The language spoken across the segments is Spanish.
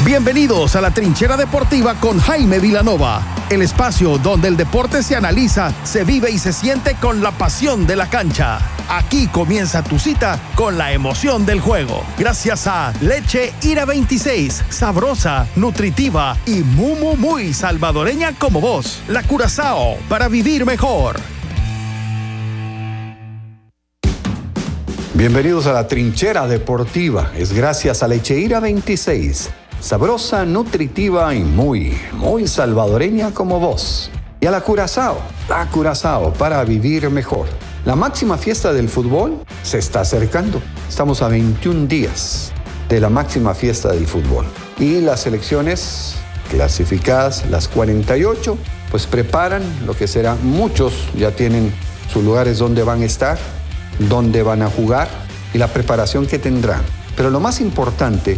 Bienvenidos a La Trinchera Deportiva con Jaime Vilanova, el espacio donde el deporte se analiza, se vive y se siente con la pasión de la cancha. Aquí comienza tu cita con la emoción del juego. Gracias a Leche Ira 26, sabrosa, nutritiva y muy salvadoreña como vos. La Curazao, para vivir mejor. Bienvenidos a La Trinchera Deportiva. Es gracias a Leche Ira 26. Sabrosa, nutritiva y muy salvadoreña como vos. Y a la Curazao para vivir mejor. La máxima fiesta del fútbol se está acercando. Estamos a 21 días de la máxima fiesta del fútbol. Y las selecciones clasificadas, las 48, pues preparan lo que será. Muchos ya tienen sus lugares donde van a estar, donde van a jugar y la preparación que tendrán. Pero lo más importante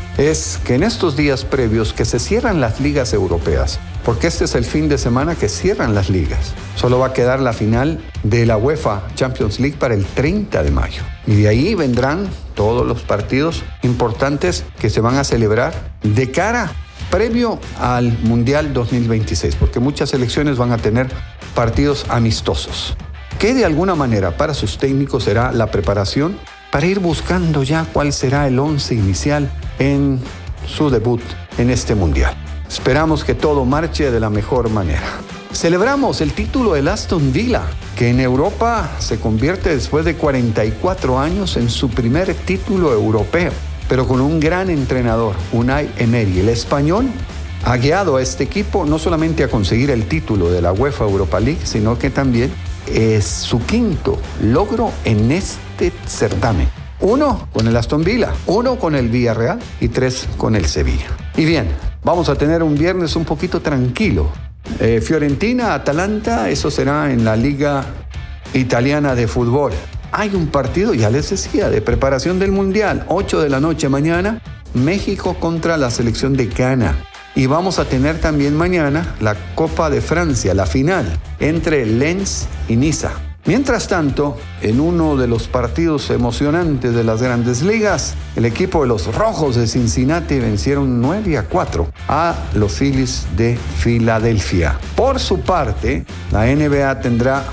es que en estos días previos que se cierran las ligas europeas, porque este es el fin de semana que cierran las ligas. Solo va a quedar la final de la UEFA Champions League para el 30 de mayo. Y de ahí vendrán todos los partidos importantes que se van a celebrar de cara previo al Mundial 2026, porque muchas selecciones van a tener partidos amistosos, que de alguna manera para sus técnicos será la preparación para ir buscando ya cuál será el 11 inicial en su debut en este Mundial. Esperamos que todo marche de la mejor manera. Celebramos el título del Aston Villa, que en Europa se convierte después de 44 años en su primer título europeo, pero con un gran entrenador, Unai Emery. El español ha guiado a este equipo no solamente a conseguir el título de la UEFA Europa League, sino que también es su quinto logro en este certamen. 1 con el Aston Villa, 1 con el Villarreal y 3 con el Sevilla. Y bien, vamos a tener un viernes un poquito tranquilo. Fiorentina, Atalanta, eso será en la Liga Italiana de Fútbol. Hay un partido, ya les decía, de preparación del Mundial, 8 de la noche mañana, México contra la selección de Ghana. Y vamos a tener también mañana la Copa de Francia, la final, entre Lens y Niza. Mientras tanto, en uno de los partidos emocionantes de las grandes ligas, el equipo de los Rojos de Cincinnati vencieron 9-4 a los Phillies de Filadelfia. Por su parte, la NBA tendrá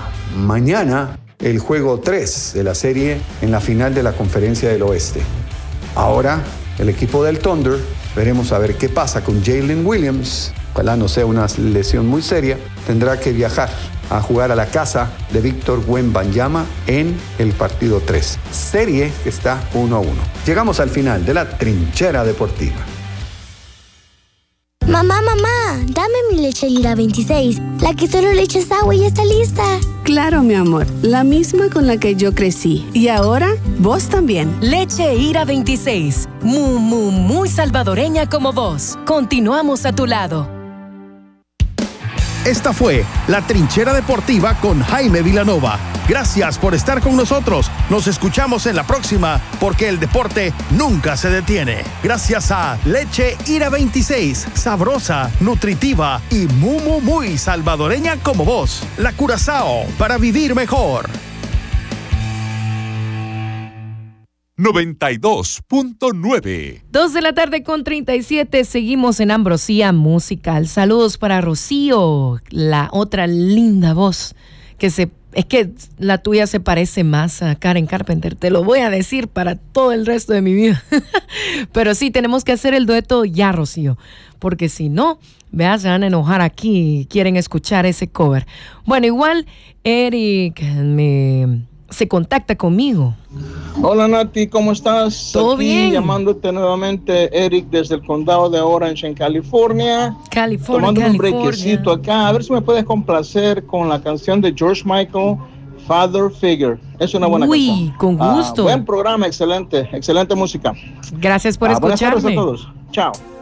mañana el juego 3 de la serie en la final de la Conferencia del Oeste. Ahora, el equipo del Thunder, veremos a ver qué pasa con Jalen Williams. Ojalá no sea una lesión muy seria. Tendrá que viajar a jugar a la casa de Víctor Wembanyama en el partido 3. Serie que está 1-1. Llegamos al final de La Trinchera Deportiva. Mamá, dame mi leche Ira 26, la que solo le echas agua y está lista. Claro, mi amor, la misma con la que yo crecí. Y ahora, vos también. Leche Ira 26, muy salvadoreña como vos. Continuamos a tu lado. Esta fue La Trinchera Deportiva con Jaime Vilanova. Gracias por estar con nosotros. Nos escuchamos en la próxima, porque el deporte nunca se detiene. Gracias a Leche Ira 26, sabrosa, nutritiva y muy salvadoreña como vos. La Curazao, para vivir mejor. 92.9. 2 de la tarde con 37. Seguimos en Ambrosía Musical. Saludos para Rocío, la otra linda voz es que la tuya se parece más a Karen Carpenter. Te lo voy a decir para todo el resto de mi vida. Pero sí, tenemos que hacer el dueto ya, Rocío, porque si no, veas, se van a enojar aquí y quieren escuchar ese cover. Bueno, igual Eric se contacta conmigo. Hola Nati, ¿cómo estás? ¿Todo aquí bien? Llamándote nuevamente, Eric, desde el condado de Orange en California. Tomando un brequecito acá. A ver si me puedes complacer con la canción de George Michael, Father Figure. Es una buena canción. Uy, con gusto. Buen programa, excelente música. Gracias por Buenas escucharme. tardes a todos. Chao.